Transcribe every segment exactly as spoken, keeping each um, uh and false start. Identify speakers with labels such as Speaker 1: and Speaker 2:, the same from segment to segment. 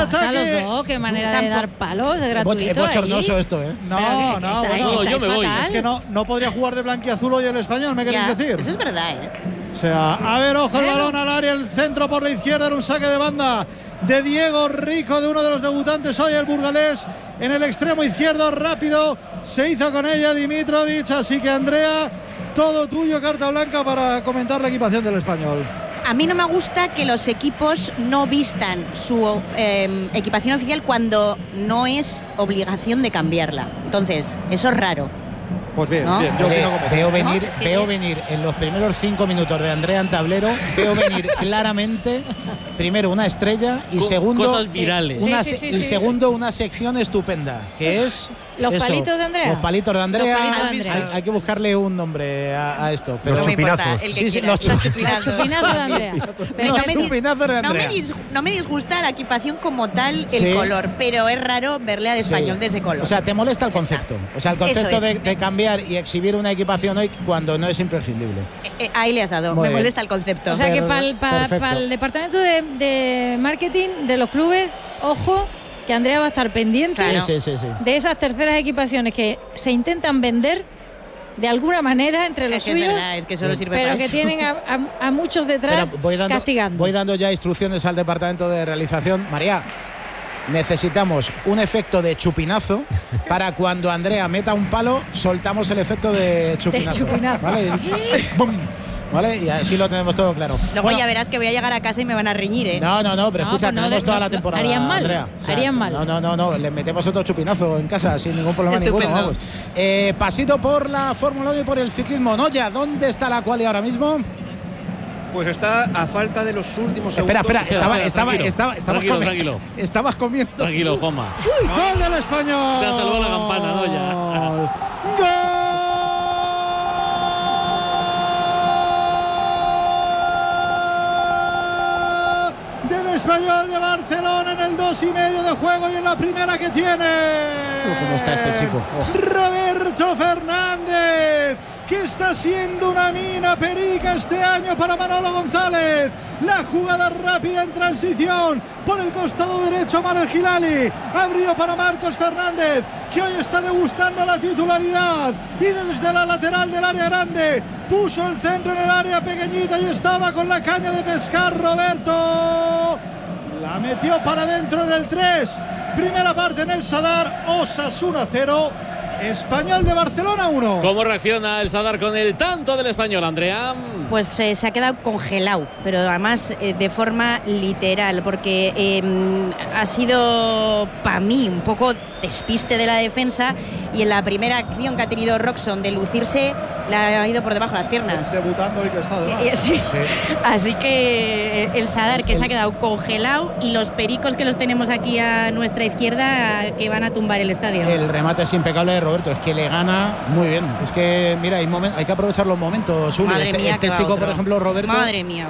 Speaker 1: ataque.
Speaker 2: A los dos, qué manera de
Speaker 1: Tampoco.
Speaker 2: dar palos de gratuito.
Speaker 3: Es bochornoso
Speaker 2: ahí.
Speaker 3: esto, ¿eh?
Speaker 1: No,
Speaker 2: Pero que- que
Speaker 1: no,
Speaker 2: está ahí,
Speaker 1: bueno,
Speaker 2: está
Speaker 4: yo me
Speaker 2: ahí
Speaker 4: voy.
Speaker 2: fatal.
Speaker 1: es que no, no podría jugar de blanquiazul hoy el Español, me queréis
Speaker 5: Ya,
Speaker 1: decir.
Speaker 5: eso es verdad, ¿eh?
Speaker 1: O sea, a ver, ojo el
Speaker 2: Bueno.
Speaker 1: balón al área, el centro por la izquierda, era un saque de banda de Diego Rico, de uno de los debutantes hoy, el burgalés, en el extremo izquierdo, rápido, se hizo con ella Dimitrovic, así que Andrea, todo tuyo, carta blanca para comentar la equipación del Español.
Speaker 5: A mí no me gusta que los equipos no vistan su eh, equipación oficial cuando no es obligación de cambiarla. Entonces, eso es raro.
Speaker 1: Pues bien,
Speaker 5: ¿No?
Speaker 1: bien, yo
Speaker 3: Oye,
Speaker 1: opino como tú.
Speaker 3: veo venir,
Speaker 5: No, es que-
Speaker 3: veo venir en los primeros cinco minutos de Andrea en tablero, veo venir claramente, primero una estrella y
Speaker 4: Co-
Speaker 3: segundo
Speaker 4: cosas virales.
Speaker 3: una
Speaker 2: Sí, sí,
Speaker 3: se-
Speaker 2: sí,
Speaker 3: y
Speaker 2: sí.
Speaker 3: segundo una sección estupenda, que es
Speaker 2: Los
Speaker 3: eso,
Speaker 2: palitos de Andrea.
Speaker 3: Los palitos de Andrea.
Speaker 2: Los palitos de Andrea.
Speaker 3: Hay, hay que buscarle un nombre a, a esto. Pero
Speaker 6: Los
Speaker 5: No me importa,
Speaker 6: chupinazos.
Speaker 5: el que
Speaker 3: Sí, sí,
Speaker 5: quieras,
Speaker 3: los
Speaker 5: los
Speaker 3: chup-
Speaker 5: chupinazos.
Speaker 2: Los chupinazos de Andrea.
Speaker 5: Pero
Speaker 3: Los
Speaker 5: no, me, dis-
Speaker 3: chupinazos de
Speaker 5: no,
Speaker 3: Andrea.
Speaker 5: me dis- no me disgusta la equipación como tal,
Speaker 3: Sí.
Speaker 5: el color, pero es raro verle al español
Speaker 3: Sí.
Speaker 5: de ese color.
Speaker 3: O sea, te molesta el
Speaker 5: Ya está.
Speaker 3: concepto. O sea, el
Speaker 5: Eso
Speaker 3: concepto
Speaker 5: es.
Speaker 3: de, de cambiar y exhibir una equipación hoy cuando no es imprescindible.
Speaker 5: Eh, eh, ahí le has dado,
Speaker 3: Muy
Speaker 5: me
Speaker 3: bien.
Speaker 5: molesta el concepto.
Speaker 2: O sea que
Speaker 3: Per-
Speaker 2: para el,
Speaker 3: perfecto.
Speaker 2: departamento de, de marketing de los clubes, ojo, que Andrea va a estar pendiente
Speaker 5: Claro.
Speaker 3: Sí, sí, sí, sí.
Speaker 2: de esas terceras equipaciones que se intentan vender de alguna manera entre los
Speaker 5: es que es
Speaker 2: suyos,
Speaker 5: verdad, es que solo sirve
Speaker 2: pero
Speaker 5: para
Speaker 2: que
Speaker 5: eso.
Speaker 2: tienen a, a- a muchos detrás
Speaker 3: Pero voy dando,
Speaker 2: castigando.
Speaker 3: voy dando ya instrucciones al departamento de realización. María, necesitamos un efecto de chupinazo para cuando Andrea meta un palo, soltamos el efecto de chupinazo.
Speaker 2: chupinazo.
Speaker 3: ¿Vale? ¡Bum! ¿Vale? Y así lo tenemos todo claro.
Speaker 5: Luego
Speaker 3: Bueno,
Speaker 5: ya verás que voy a llegar a casa y me van a reñir, ¿eh?
Speaker 3: No, no, no, pero
Speaker 2: No,
Speaker 3: escucha,
Speaker 2: pues no,
Speaker 3: tenemos
Speaker 2: de-
Speaker 3: toda
Speaker 2: no,
Speaker 3: la temporada.
Speaker 2: harían mal,
Speaker 3: Andrea.
Speaker 2: harían mal.
Speaker 3: No, no, no, no, le metemos otro chupinazo en casa sin ningún problema
Speaker 5: Estupendo.
Speaker 3: ninguno. Vamos. Eh, pasito por la Fórmula uno y por el ciclismo. Noya, ¿dónde está la quali ahora mismo?
Speaker 7: Pues está a falta de los últimos
Speaker 3: Espera,
Speaker 7: segundos.
Speaker 3: espera, estaba,
Speaker 4: espera,
Speaker 3: estaba,
Speaker 4: tranquilo,
Speaker 3: estaba, estabas
Speaker 4: tranquilo,
Speaker 3: comiendo.
Speaker 4: tranquilo.
Speaker 3: Estabas comiendo.
Speaker 4: Tranquilo, Juanma.
Speaker 1: ¡Uy, gol del Español!
Speaker 4: Te ha salvado la campana, ¿no? Ya.
Speaker 1: ¡Gol del Español de Barcelona en el dos y medio de juego y en la primera que tiene!
Speaker 3: ¿Cómo está este chico? Oh.
Speaker 1: Roberto Fernández, que está siendo una mina perica este año para Manolo González. La jugada rápida en transición por el costado derecho, Manuel Gilali abrió para Marcos Fernández, que hoy está degustando la titularidad, y desde la lateral del área grande puso el centro en el área pequeñita y estaba con la caña de pescar Roberto. La metió para adentro en el tres. Primera parte en el Sadar. Osasuna cero, Español de Barcelona uno.
Speaker 4: ¿Cómo reacciona el Sadar con el tanto del Español, Andrea?
Speaker 5: Pues eh, se ha quedado congelado, pero además eh, de forma literal, porque eh, ha sido para mí un poco despiste de la defensa, y en la primera acción que ha tenido Roxon de lucirse, le ha ido por debajo de las piernas.
Speaker 1: Debutando hoy que está además.
Speaker 5: Eh, sí. Así que eh, el Sadar, que se ha quedado congelado, y los pericos que los tenemos aquí a nuestra izquierda, que van a tumbar el estadio.
Speaker 3: El remate es impecable de Roberto, es que le gana muy bien. Es que, mira, hay, momen- hay que aprovechar los momentos, Uli.
Speaker 5: Madre
Speaker 3: Este,
Speaker 5: mía,
Speaker 3: este
Speaker 5: que va
Speaker 3: chico,
Speaker 5: otro.
Speaker 3: por ejemplo, Roberto.
Speaker 5: Madre mía.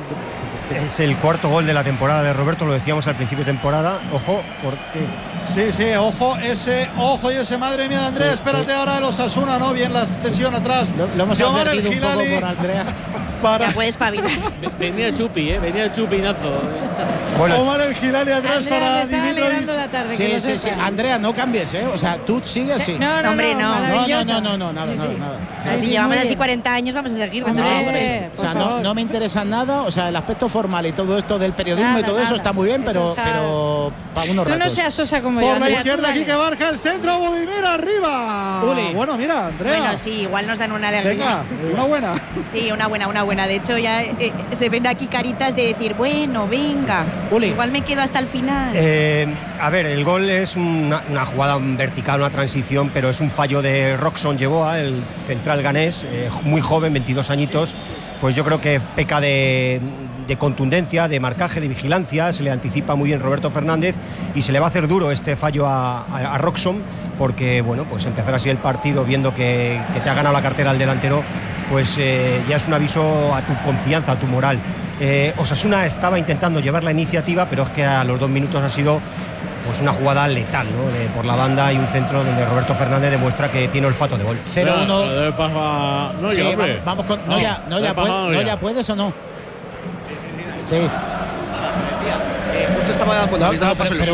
Speaker 6: Es el cuarto gol de la temporada de Roberto, lo decíamos al principio de temporada. Ojo, porque
Speaker 1: Sí, sí, ojo ese, ojo y ese, madre mía de Andrea,
Speaker 3: Sí,
Speaker 1: espérate
Speaker 3: sí.
Speaker 1: ahora el Osasuna, ¿no? Bien la cesión atrás.
Speaker 3: Lo, lo hemos
Speaker 1: Giovanni
Speaker 3: advertido un poco
Speaker 1: Gilali
Speaker 3: por Andrea.
Speaker 1: para
Speaker 5: Ya puedes espabilar.
Speaker 4: Venía el Chupi, ¿eh? Venía el chupinazo.
Speaker 6: bueno,
Speaker 1: Omar el Gilali atrás
Speaker 2: Andrea,
Speaker 1: para
Speaker 2: me está
Speaker 1: Dimitrovic.
Speaker 2: alegrando la tarde. que
Speaker 3: Sí,
Speaker 2: lo
Speaker 3: sí, sí.
Speaker 2: sepas.
Speaker 3: Andrea, no cambies, ¿eh? O sea, tú sigues así.
Speaker 2: No, no,
Speaker 5: Hombre, no.
Speaker 2: no.
Speaker 3: No, no,
Speaker 2: maravilloso.
Speaker 3: no, no, no, nada,
Speaker 2: Sí,
Speaker 3: nada,
Speaker 2: sí.
Speaker 3: nada.
Speaker 5: Si
Speaker 2: Sí, sí,
Speaker 5: llevamos
Speaker 2: muy
Speaker 5: así
Speaker 2: bien.
Speaker 5: cuarenta años, vamos a seguir.
Speaker 2: Hombre,
Speaker 5: ¿no?
Speaker 3: No, por eso.
Speaker 2: por
Speaker 3: O sea, no,
Speaker 2: favor.
Speaker 3: no me interesa nada. O sea, el aspecto formal y todo esto del periodismo
Speaker 2: Nada,
Speaker 3: y todo eso
Speaker 2: nada.
Speaker 3: está muy bien,
Speaker 2: Eso
Speaker 3: pero,
Speaker 2: está-
Speaker 3: pero para unos
Speaker 2: Tú no
Speaker 3: ratos.
Speaker 2: seas sosa como yo,
Speaker 1: Por la
Speaker 2: Andrea, tú
Speaker 1: izquierda,
Speaker 2: dale.
Speaker 1: Quique Barja, el centro, Budimir arriba.
Speaker 3: Uli.
Speaker 1: Bueno, mira, Andrea.
Speaker 5: Bueno, sí, igual nos dan una alegría.
Speaker 1: Venga, una buena.
Speaker 5: Sí, una buena, una buena. De hecho, ya eh, se ven aquí caritas de decir, bueno, venga,
Speaker 3: Uli.
Speaker 5: igual me quedo hasta el final.
Speaker 6: eh, a ver, el gol es una, una jugada vertical, una transición, pero es un fallo de Roxon Yeboah, el central ganés, eh, muy joven, veintidós añitos. Pues yo creo que peca de, de contundencia, de marcaje, de vigilancia. Se le anticipa muy bien Roberto Fernández y se le va a hacer duro este fallo a, a, a Roxon, porque bueno, pues empezar así el partido viendo que, que te ha ganado la cartera al delantero, pues eh, ya es un aviso a tu confianza, a tu moral. Eh, Osasuna estaba intentando llevar la iniciativa, pero es que a los dos minutos ha sido pues una jugada letal, ¿no? De, por la banda, y un centro donde Roberto Fernández demuestra que tiene olfato de gol.
Speaker 3: cero uno.
Speaker 4: Debe pasar. No,
Speaker 3: Sí,
Speaker 4: ya, hombre.
Speaker 3: vamos, vamos con. No,
Speaker 4: No,
Speaker 3: ya, no,
Speaker 4: debe
Speaker 3: ya,
Speaker 4: pasar,
Speaker 3: puedes,
Speaker 4: no,
Speaker 3: no,
Speaker 4: ya.
Speaker 3: ya puedes o no. Sí.
Speaker 7: Justo estaba cuando
Speaker 3: No,
Speaker 7: habéis dado
Speaker 3: no,
Speaker 7: paso
Speaker 3: pero-
Speaker 7: en los